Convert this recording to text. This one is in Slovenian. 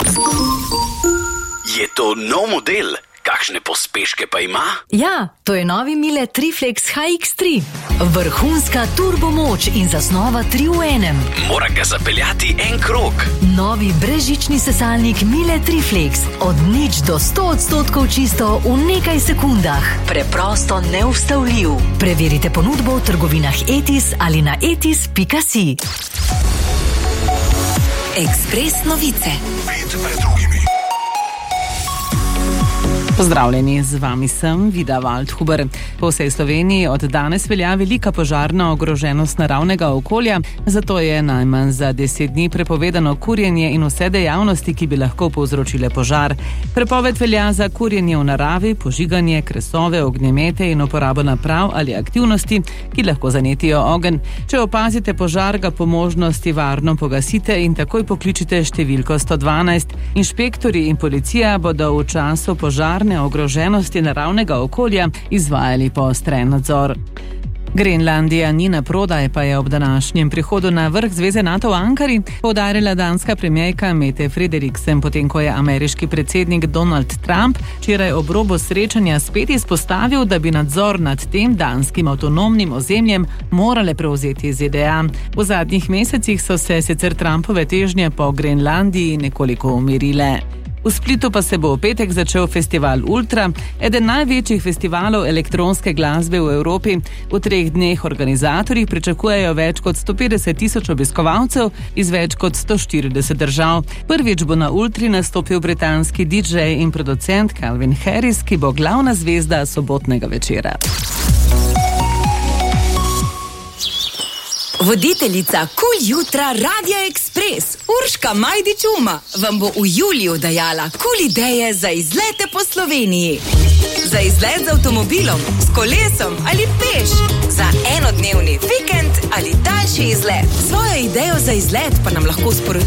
Je to nov model? Kakšne pospeške pa ima? Ja, to je novi Miele Triflex HX3. Vrhunska turbomoč in zasnova 3 v enem. Mora ga zapeljati en krog. Novi brezžični sesalnik Miele Triflex. Od 0 do 100% čisto v nekaj sekundah. Preprosto neustavljiv. Preverite ponudbo v trgovinah Etis ali na etis.si. Ekspres novice. Pozdravljeni, z vami sem Vida Waldhuber. Po vsej Sloveniji od danes velja velika požarna ogroženost naravnega okolja, zato je najmanj za 10 dni prepovedano kurjenje in vse dejavnosti, ki bi lahko povzročile požar. Prepoved velja za kurjenje v naravi, požiganje, kresove, ognjemete in uporabo naprav ali aktivnosti, ki lahko zanetijo ogenj. Če opazite požar, ga po možnosti varno pogasite in takoj pokličite številko 112. Inšpektorji in policija bodo v času požarne ogroženosti naravnega okolja izvajali poostren nadzor. Grenlandija ni na prodaj, pa je ob današnjem prihodu na vrh Zveze NATO v Ankari poudarila danska premierka Mette Frederiksen, potem ko je ameriški predsednik Donald Trump včeraj ob robu srečanja spet izpostavil, da bi nadzor nad tem danskim avtonomnim ozemljem morale prevzeti ZDA. V zadnjih mesecih so se sicer Trumpove težnje po Grenlandiji nekoliko umirile. V Splitu pa se bo v petek začel festival Ultra, eden največjih festivalov elektronske glasbe v Evropi. V 3 dneh organizatorji pričakujejo več kot 150.000 obiskovalcev iz več kot 140 držav. Prvič bo na Ultri nastopil britanski DJ in producent Calvin Harris, ki bo glavna zvezda sobotnega večera. Voditeljica Kul jutra Radia Ekspres, Urška Majdič-Uma, vam bo v juliju dajala kul ideje za izlete po Sloveniji. Za izlet z avtomobilom, s kolesom ali peš, za enodnevni vikend ali daljši izlet. Svojo idejo za izlet pa nam lahko sporočite